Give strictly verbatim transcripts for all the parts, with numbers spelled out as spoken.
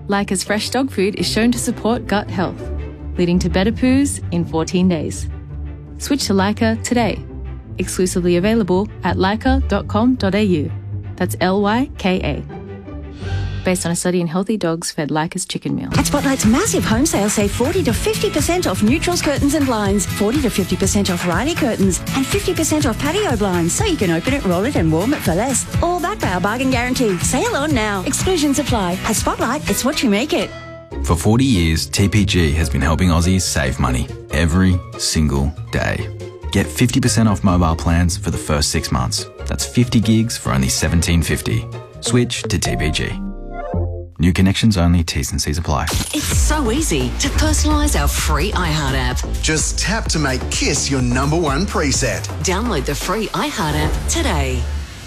Leica's fresh dog food is shown to support gut health, leading to better poos in fourteen days. Switch to Leica today. Exclusively available at leica dot com dot a u. That's L Y K A. Based on a study in healthy dogs fed Leica's chicken meal. At Spotlight's massive home sale, save forty to fifty percent off neutrals, curtains and blinds, forty to fifty percent off Riley curtains, and fifty percent off patio blinds, so you can open it, roll it and warm it for less. All backed by our bargain guarantee. Sale on now. Exclusions apply. At Spotlight, it's what you make it. For forty years, T P G has been helping Aussies save money every single day. Get fifty percent off mobile plans for the first six months. That's fifty gigs for only seventeen fifty. Switch to T P G. New connections only, T's and C's apply. It's so easy to personalise our free iHeart app. Just tap to make Kiss your number one preset. Download the free iHeart app today.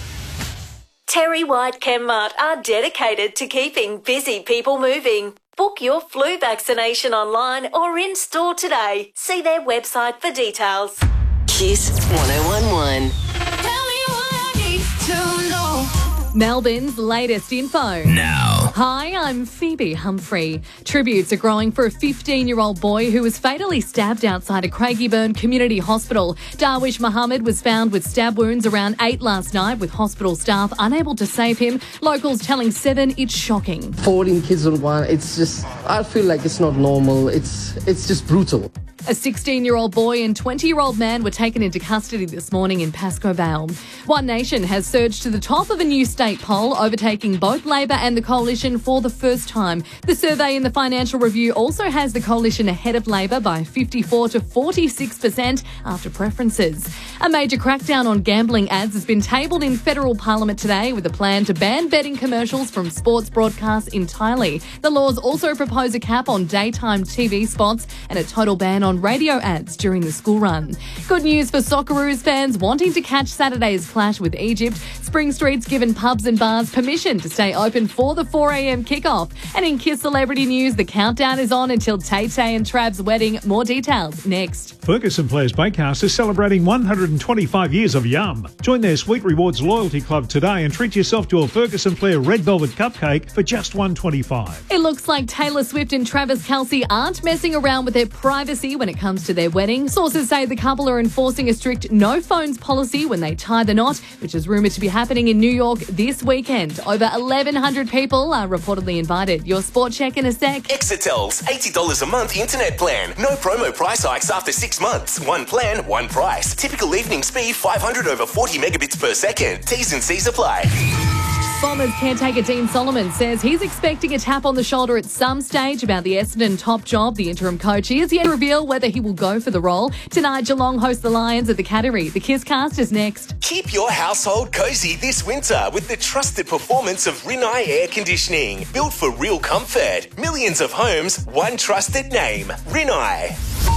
Terry White Chemmart are dedicated to keeping busy people moving. Book your flu vaccination online or in store today. See their website for details. Kiss one oh one one. Tell me what I need to know. Melbourne's latest info. Now. Hi, I'm Phoebe Humphrey. Tributes are growing for a fifteen-year-old boy who was fatally stabbed outside a Craigieburn Community Hospital. Darwish Muhammad was found with stab wounds around eight last night, with hospital staff unable to save him. Locals telling Seven it's shocking. fourteen kids on one, it's just, I feel like it's not normal. It's, it's just brutal. A sixteen-year-old boy and twenty-year-old man were taken into custody this morning in Pascoe Vale. One Nation has surged to the top of a new state poll, overtaking both Labor and the Coalition for the first time. The survey in the Financial Review also has the Coalition ahead of Labor by fifty-four to forty-six percent after preferences. A major crackdown on gambling ads has been tabled in federal parliament today, with a plan to ban betting commercials from sports broadcasts entirely. The laws also propose a cap on daytime T V spots and a total ban on radio ads during the school run. Good news for Socceroos fans wanting to catch Saturday's clash with Egypt. Spring Street's given pubs and bars permission to stay open for the four a.m. kickoff. And in Kiss celebrity news, the countdown is on until Tay-Tay and Trav's wedding. More details next. Ferguson Players Bakehouse is celebrating one hundred twenty-five years of Yum. Join their Sweet Rewards loyalty club today and treat yourself to a Ferguson Player Red Velvet Cupcake for just one dollar twenty-five. It looks like Taylor Swift and Travis Kelce aren't messing around with their privacy when it comes to their wedding. Sources say the couple are enforcing a strict no phones policy when they tie the knot, which is rumoured to be happening in New York this weekend. Over eleven hundred people are reportedly invited. Your sport check in a sec. Exetel's eighty dollars a month internet plan. No promo price hikes after six months. One plan, one price. Typical evening speed five hundred over forty megabits per second. T's and C's apply. Bombers caretaker Dean Solomon says he's expecting a tap on the shoulder at some stage about the Essendon top job. The interim coach is yet to reveal whether he will go for the role. Tonight, Geelong host the Lions at the Cattery. The Kiss Cast is next. Keep your household cosy this winter with the trusted performance of Rinnai Air Conditioning. Built for real comfort. Millions of homes, one trusted name. Rinnai.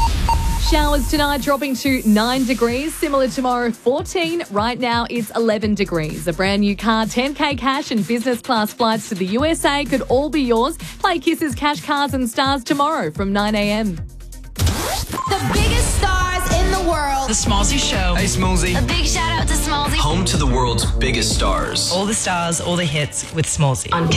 Showers tonight dropping to nine degrees. Similar tomorrow, fourteen. Right now, it's eleven degrees. A brand new car, ten K cash and business class flights to the U S A could all be yours. Play Kiss's Cash Cars and Stars tomorrow from nine a.m. The biggest stars in the world. The Smallsy Show. Hey, Smallsy. A big shout out to Smallsy. Home to the world's biggest stars. All the stars, all the hits with Smallsy. On